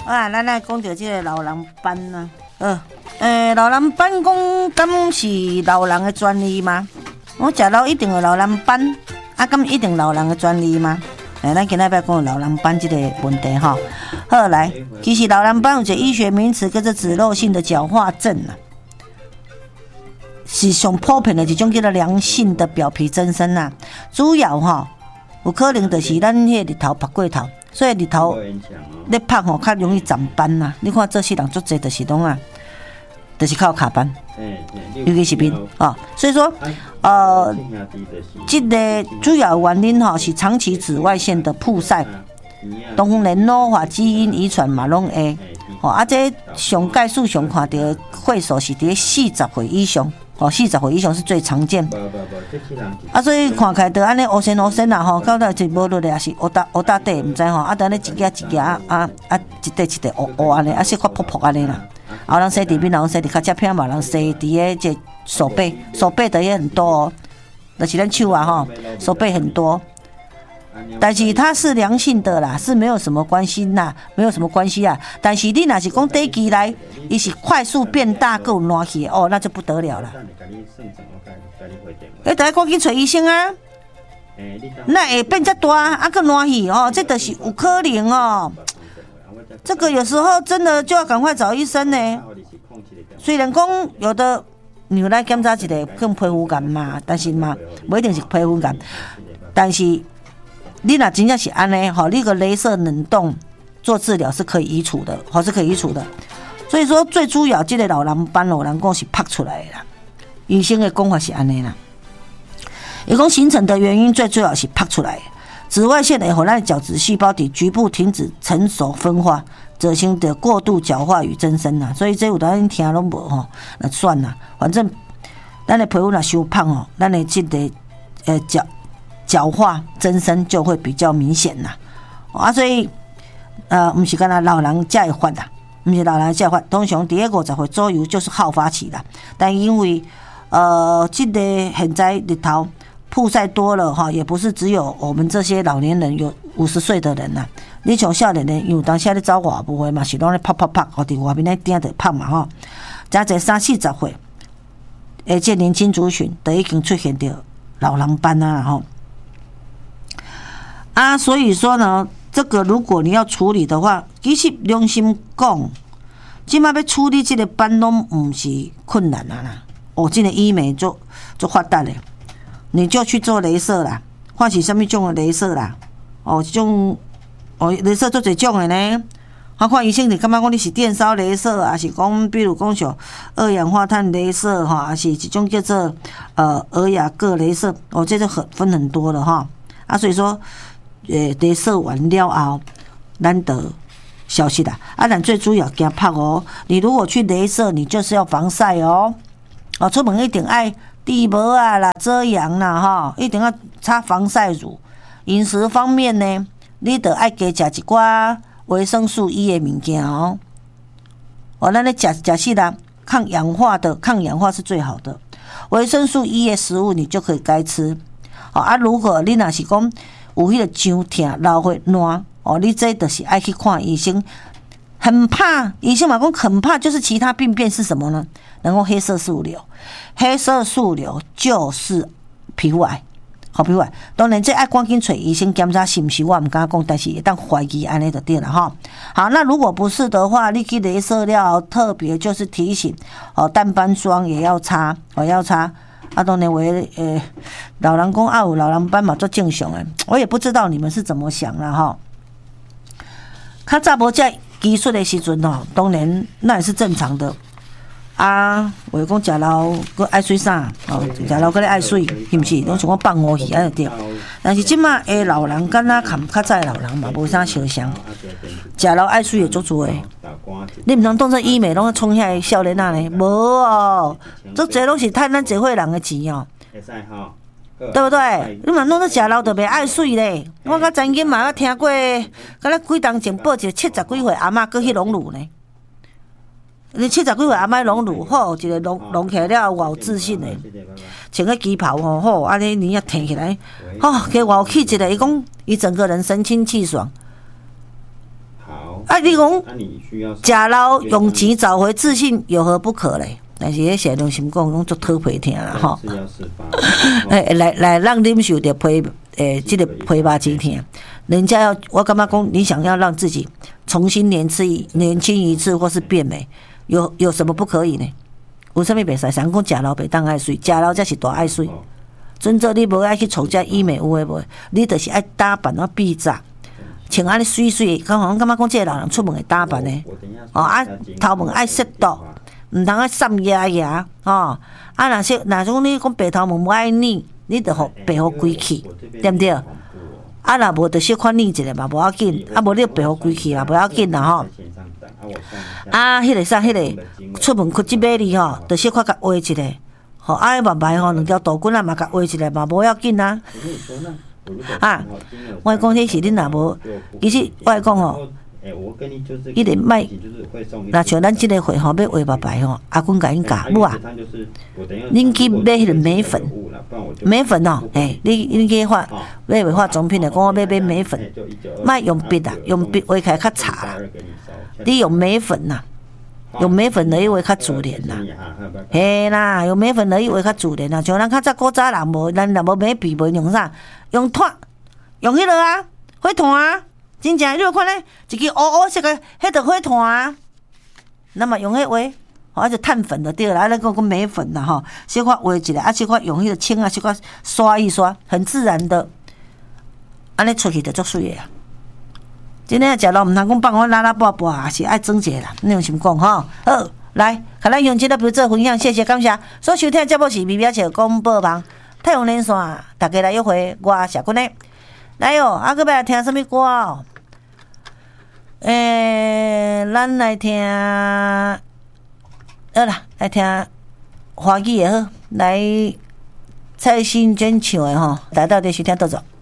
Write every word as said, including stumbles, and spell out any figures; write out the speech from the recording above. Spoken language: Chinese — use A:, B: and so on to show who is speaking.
A: 啊，咱来讲到这个老人斑啊，呃，诶，老人斑讲，敢是老人的专利吗？我食老一定有老人斑，啊，敢一定老人的专利吗？哎，咱今仔要讲老人斑这个问题哈。好，来，其实老人斑有一个医学名词，叫做脂漏性的角化症啊，是上普遍的一种叫做良性的表皮增生啊。主要哈，有可能就是咱迄日头晒过头，所以日头咧晒吼较容易长斑呐。你看这些人足侪就是拢啊，就是靠卡斑，尤其是面啊。所以说，呃，这个主要原因哈是长期紫外线的曝晒。当然老化基因遗传嘛拢会，吼啊，这上概数上看到岁数是伫四十岁以上，吼四十岁以上是最常见。啊，所以看起来就安尼乌生乌生啦，吼，到尾就无落来，也是乌搭乌搭底，唔知吼，啊，等咧一夹一夹啊啊，一块一块乌乌安尼，啊，细块泡泡安尼啦。啊，人洗伫面，人洗伫较接片嘛，人洗伫个这手背，手背的也很多哦，就是咱手啊吼，手背很多。但是它是良性的啦，是没有什么关系啦，没有什么关系啊。但是你若是讲短期来，伊是快速变大，够烂去哦，那就不得了了。你得赶紧找医生啊！那会变遮大，啊个烂去哦，这就是有可能哦。这个有时候真的就要赶快找医生呢。虽然讲有的你来检查一下，更皮肤癌嘛，但是嘛，不一定是皮肤癌，但是。你若真正是安尼，吼，你个雷射冷冻做治疗是可以移除的，吼是可以移除的。所以说，最主要这个老人斑，老人讲是拍出来的啦。医生的讲法是安尼啦。伊讲形成的原因最主要是拍出来的。紫外线会让咱角质细胞伫局部停止成熟分化，造成的过度角化与增生啦。所以这有咱听拢无吼，那算啦，反正咱的皮肤若伤胖哦，咱的这个呃角。角化增生就会比较明显啦，啊，所以呃，不是干那老人才会发啦，不是老人才会发，通常伫个五十岁左右就是好发期啦。但因为呃，这个现在日头曝晒多了哈，也不是只有我们这些老年人有五十岁的人啦，你像少年人，有当时咧走外部的嘛，是拢咧拍拍拍，或伫外面咧顶着拍嘛吼，加在三四十岁，而且年轻族群都已经出现着老人斑啊吼。啊，所以说呢，这个如果你要处理的话，其实良心讲，今麦要处理这个斑拢不是困难啊啦。哦，这个医美就就发达嘞，你就去做雷射啦，或是什么种的雷射啦。哦，这种哦，雷射做侪种的呢。我看医生你感觉讲你是电烧雷射，还是讲比如讲像二氧化碳雷射哈，还是一种叫做呃尔雅各雷射，哦，这就很分很多了哈。啊，所以说。诶，雷射完了后，咱得小心啦。啊，但最主要惊晒哦。你如果去雷射，你就是要防晒哦。哦，出门一定爱地膜啊啦、遮阳啦哈，一定要擦防晒乳。饮食方面呢，你得爱加食一寡维生素 E 的物件哦。哦，咱咧食食起啦，抗氧化的，抗氧化是最好的。维生素 E 的食物你就可以该吃。好啊，如果你若是讲。有迄个伤痛、老血烂哦，你这就是爱去看医生。很怕，医生嘛讲很怕，就是其他病变是什么呢？然后黑色素瘤，黑色素瘤就是皮肤癌，好皮肤癌。当然，这爱赶紧找医生检查是不是，我唔敢讲，但是一旦怀疑安尼就对了哈。好，那如果不是的话，你去雷射了，特别就是提醒哦，淡斑霜也要擦，哦要擦。啊，当然为诶，老人讲啊有老人斑嘛做正常诶，我也不知道你们是怎么想啦哈。较早无这技术的时阵吼，当然那也是正常的。啊，话讲食老佮爱水啥，哦，食老佮咧爱水，是毋是？拢像讲放乌鱼安尼对。但是即马诶老人敢若含较早老人嘛无啥相像，食老爱水会足做诶。你毋通当作医美拢冲遐少年仔呢？无哦，足侪拢是趁咱社会人诶钱哦。对不对？你嘛弄到食老就袂爱水咧。我甲曾经嘛听过，敢若几当前报一个七十几岁阿嬷搁去隆乳呢。你七十几岁阿嬷隆乳好，一个隆隆起来了，有自信诶，穿个旗袍吼好，安尼你也挺起来，吼，给我气一个，伊讲伊整个人神清气爽。好， 啊，你讲
B: 啊，你需要
A: 食老用钱找回自信，有何不可嘞？但是迄些良心讲，拢足讨皮听啦吼。哎，来来，让啉受着批诶，这个批麻鸡听。人家要，我感觉讲，你想要让自己重新年轻年轻一次，或是变美，有有什么不可以呢？有啥物袂使？想讲食老袂当爱水，食老才是大爱水。准做你无爱去找遮医美有诶无？你就是爱打扮啊避炸，穿安尼水水，讲我感觉讲，这个老人出门会打扮呢。哦啊，头毛爱适度。毋通啊散牙牙吼，啊若说若种你讲白头毛无爱染，你着互白互规气，对毋对？啊若无着小可染一下嘛，无要紧，啊无你白互规气啦，无要紧啦吼。啊，迄个啥，迄个出门去即买哩吼，着小可甲画一下，吼，啊慢慢吼两条刀棍啊嘛甲画一下嘛，无要紧啊。啊，我讲迄是恁若无，其实我讲吼。伊个卖，若像咱即个会吼，要画白白吼，阿公甲因教母啊，恁去买迄个美粉，美粉哦，诶，你恁去化买卖化妆品的，讲我要买美粉，莫用笔啊，用笔画起来较差啦，你用美粉呐，用美粉来画较自然啦，嘿啦，用美粉来画较自然啦，像咱较早古早人无，咱若无美笔，无用啥，用炭，用迄个啊，火炭啊。真正，你有看咧，一支乌乌色个，迄着火炭啊。那么用迄画，或者碳粉就对啦，那个个美粉啦吼，小可画一下，啊小可用迄个清啊，小可刷一刷，很自然的，安尼出去就足水的啊。真正食咯，毋通讲放我拉拉拔拔，也是爱装者啦。你用心讲吼？好，来，甲咱用这个标做分享，谢谢感谢。所收听节目是微微笑广播网太阳连线，大家来约会，我谢君咧。来哦，啊，搁要来听什么歌哦？诶、欸，咱来听，好啦，来听华语也好，来蔡幸娟唱的吼，大家到底是听倒做？